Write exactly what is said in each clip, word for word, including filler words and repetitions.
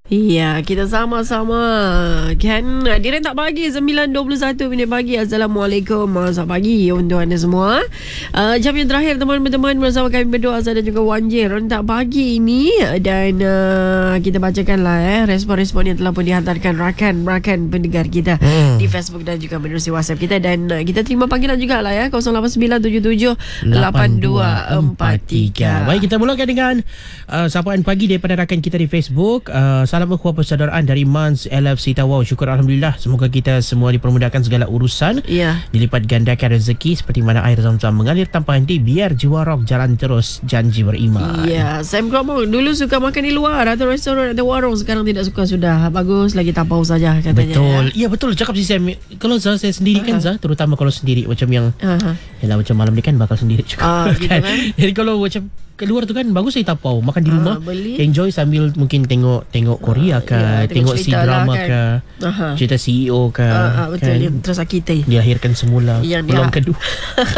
Iya, kita sama-sama kan. Dia tak pagi sembilan dua puluh satu minit pagi. Assalamualaikum. Selamat pagi untuk anda semua. uh, Jam yang terakhir teman-teman bersama kami berdua Azhar dan juga Wan J rentak pagi ini. Dan uh, kita bacakanlah eh, respon-respon yang telah pun dihantarkan rakan-rakan pendengar kita hmm. di Facebook dan juga menerusi WhatsApp kita. Dan uh, kita terima panggilan juga lah ya, kosong lapan sembilan tujuh tujuh lapan dua empat tiga. Baik, kita mulakan dengan uh, sapaan pagi daripada rakan kita di Facebook. uh, Salam ukhuwah persaudaraan dari Mans L F C Tawau. Syukur Alhamdulillah, semoga kita semua dipermudahkan segala urusan, yeah. dilipat gandakan rezeki seperti mana air zam-zam mengalir tanpa henti. Biar jiwa roh jalan terus, janji beriman. Ya, yeah. Sam Kromong dulu suka makan di luar atau restoran atau warung, sekarang tidak suka sudah. Bagus lagi tapau saja katanya. Betul. Ya, ya betul cakap si Sam. Kalau Zah, saya sendiri kan Zah, terutama kalau sendiri macam yang uh-huh. yalah, macam malam ni kan bakal sendiri juga. uh, gitu kan? Jadi kalau macam keluar tu kan bagus saya tapau makan di rumah, uh, enjoy sambil mungkin tengok tengok Korea ke, uh, ya, tengok si drama lah, kan? ke uh-huh. cerita C E O ke, uh, uh, betul kan? Terus Akite dilahirkan semula peluang dia... kedua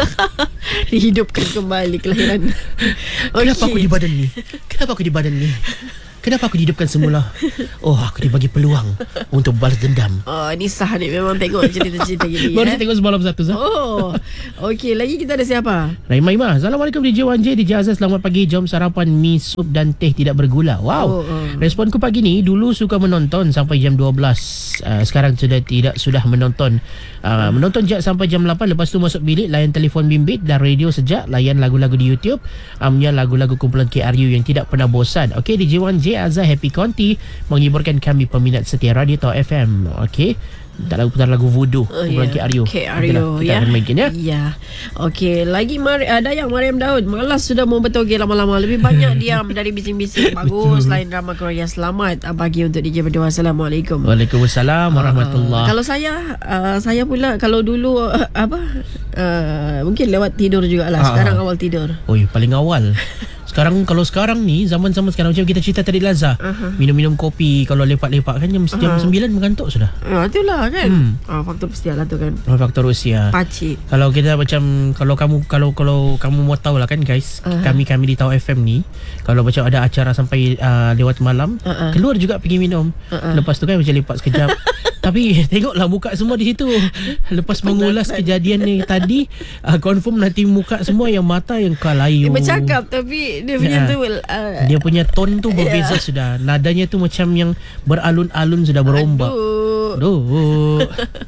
dihidupkan kembali kelahiran. Okay. Kenapa aku di badan ni? Kenapa aku di badan ni? Kenapa aku dihidupkan semula? Oh, aku dibagi peluang untuk balas dendam. Oh, ni sah ni memang tengok cerita-cerita gini. Baru eh? saya tengok semalam satu Zah. Oh, okey. Lagi kita ada siapa? Raima Ima. Assalamualaikum D J Wan J, D J Azhar. Selamat pagi. Jom sarapan mi sup dan teh tidak bergula. Wow. Oh, oh. Responku pagi ni, dulu suka menonton sampai jam dua belas. Uh, sekarang sudah tidak sudah menonton. Uh, hmm. Menonton je sampai jam lapan. Lepas tu masuk bilik, layan telefon bimbit dan radio sejak. Layan lagu-lagu di YouTube. Amnya lagu-lagu kumpulan K R U yang tidak pernah bosan. Okey, D J Wan J Azhar Happy Conti menghiburkan kami peminat setia Radio Tau F M. Okey, tak lagu putar lagu Voodoo oh, kumpulan yeah. K R U. K R U kita ya. akan mainkan ya. Ya. Okey, lagi Mar- ada yang Mariam Daud. Malas sudah mau bertogel lama-lama. Lebih banyak diam dari bising-bising. Bagus lain drama Korea. Selamat pagi untuk D J berdua. Assalamualaikum. Waalaikumsalam warahmatullahi. Uh, kalau saya uh, saya pula kalau dulu uh, apa uh, mungkin lewat tidur jugalah. Uh, Sekarang awal tidur. Oi, paling awal. Sekarang kalau sekarang ni zaman-zaman sekarang macam kita cerita tadi Lazah, uh-huh. minum-minum kopi kalau lepak-lepak kan jam, uh-huh. jam sembilan mengantuk sudah. Ya, itulah kan. Hmm. Oh, faktor usia lah tu kan. Oh, faktor usia. Pacik. Kalau kita macam kalau kamu kalau kalau kamu mau tahu lah kan guys, uh-huh. kami kami di Tau F M ni kalau macam ada acara sampai uh, lewat malam, uh-huh. keluar juga pergi minum. Uh-huh. Lepas tu kan macam lepak sekejap. Tapi tengoklah muka semua di situ. Lepas mengulas kejadian ni tadi, uh, confirm nanti muka semua yang mata yang kalayu. Dia bercakap tapi dia punya ya. tu uh, dia punya tone tu berbeza ya. Sudah. Nadanya tu macam yang beralun-alun sudah berombak. Aduh.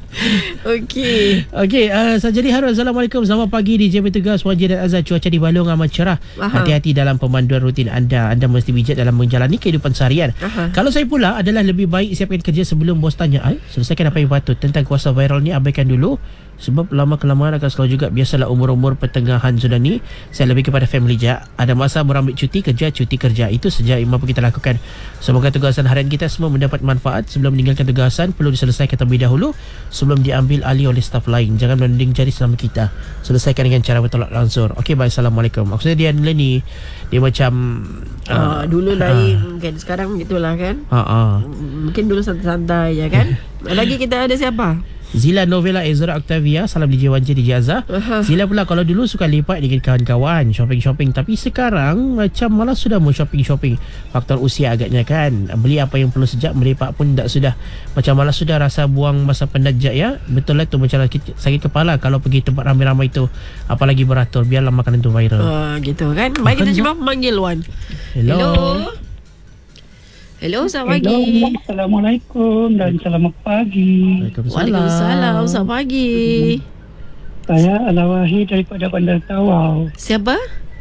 Okey. Okey, uh, Sajadi Harun. Assalamualaikum. Selamat pagi D J Petugas Wan J dan Azhar. Cuaca di Balong amat cerah. Aha. Hati-hati dalam pemanduan rutin anda. Anda mesti bijak dalam menjalani kehidupan seharian. Aha. Kalau saya pula adalah lebih baik siapkan kerja sebelum bos tanya. Ay, selesaikan apa yang patut. Tentang kuasa viral ni abaikan dulu. Sebab lama-kelamaan akan selalu juga. Biasalah umur-umur pertengahan sudah ni. Saya lebih kepada family je. Ada masa berambil cuti kerja, cuti kerja. Itu saja yang mampu kita lakukan. Semoga tugasan harian kita semua mendapat manfaat. Sebelum meninggalkan tugasan, perlu diselesaikan terlebih dahulu sebelum diambil alih oleh staf lain. Jangan menunding jari selama kita. Selesaikan dengan cara bertolak langsung. Okey, baik. Assalamualaikum. Maksudnya dia ni, ni dia macam uh, uh, dulu lain uh, kan. Sekarang gitulah kan. uh, uh. Mungkin dulu santai-santai ya kan. Lagi kita ada siapa? Zila Novela Ezra Octavia. Salam D J Wan J, D J Azhar. uh-huh. Zila pula kalau dulu suka lepak dengan kawan-kawan, shopping-shopping. Tapi sekarang macam malas sudah mau shopping-shopping. Faktor usia agaknya kan. Beli apa yang perlu sejak, melepak pun tak sudah. Macam malas sudah, rasa buang masa penat je ya. Betul lah tu, macam sakit kepala kalau pergi tempat ramai-ramai tu. Apalagi beratur, biarlah makanan tu viral. uh, Gitu kan. Baik, kita cuba panggil Wan. Hello, Hello. Hello, selamat pagi. Hello, Assalamualaikum dan selamat pagi. Waalaikumsalam, selamat pagi. Saya Alawahi daripada Bandar Tawau. Siapa?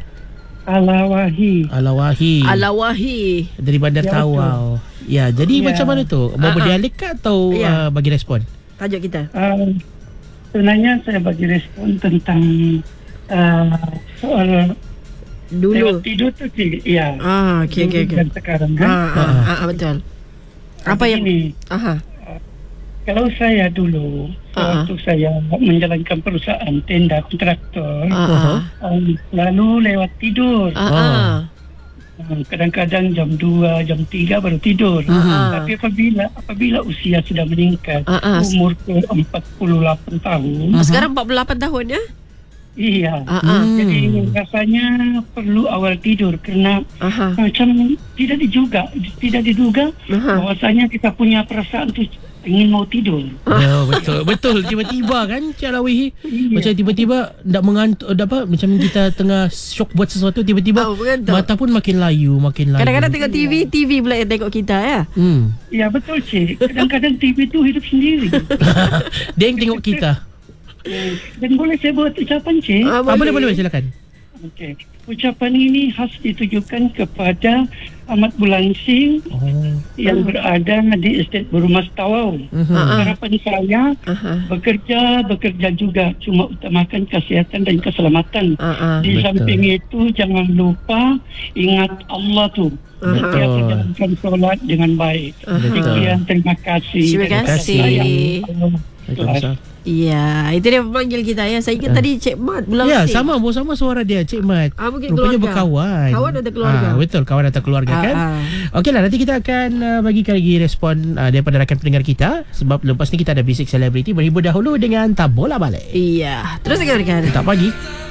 Alawahi. Alawahi. Alawahi. Dari Bandar ya, Tawau. Ya, jadi ya. Macam mana tu? Mau uh-huh. berdialek ke atau ya. uh, bagi respon? Tajuk kita. Uh, sebenarnya saya bagi respon tentang uh, soal dulu lewat tidur tu sih, ya. Ah, okey okey okey. Sekarang kan. Ah, ah, ah, ah betul. Apa yang ini? Aha. Uh, kalau saya dulu ah, waktu ah. saya menjalankan perusahaan tenda kontraktor, ah, um, lalu lewat tidur. Ah, ah. Um, kadang-kadang jam dua, jam tiga baru tidur. Ah. Tapi apabila apabila usia sudah meningkat, ah, ah. umur ke empat puluh lapan tahun. Ah, sekarang empat puluh lapan tahun ya? Iya. Ah, ah. Jadi rasanya perlu awal tidur kerana Aha. macam tidak diduga, tidak diduga Aha. bahwasanya kita punya perasaan tu ingin mau tidur. Ya, betul. Betul. Tiba-tiba kan Cik Alawi. Macam tiba-tiba tak mengantuk, tak apa, macam kita tengah syok buat sesuatu, tiba-tiba Oh, mengantuk. mata pun makin layu, makin layu. Kadang-kadang tengok T V, T V pula yang tengok kita ya. Hmm. Ya betul cik. Kadang-kadang T V tu hidup sendiri. Dia yang tengok kita. Eh, Dan boleh saya buat ucapan cik? Ah, Ah, boleh, boleh, silakan. Okey. Ucapan ini khas ditujukan kepada Ahmad Bulangsing Oh. yang berada di estet Berumas Tawau. Mhm. Harapan saya Aha. bekerja, bekerja juga, cuma utamakan kesihatan dan keselamatan. Ah, ah. Di Betul. samping itu jangan lupa ingat Allah tu. Aha. Dia menjalankan solat dengan baik. Aha. Sekian, terima kasih. Terima kasih. Waalaikumsalam. Iya, itu dia pemanggil kita ya. Saya ingat tadi Cik Mat Bulang Ya, Sing. sama sama suara dia, Cik Mat. Ah, mungkin Rupanya keluarga. berkawan. Kawan atau keluarga? Ah, betul, kawan atau keluarga Ah, kan. ah. Okeylah, nanti kita akan uh, bagikan lagi respon uh, daripada rakan pendengar kita, sebab lepas ni kita ada Basic Celebrity. Berhibur dahulu dengan Tabola Balik. Iya, terus dengarkan. Tak pagi.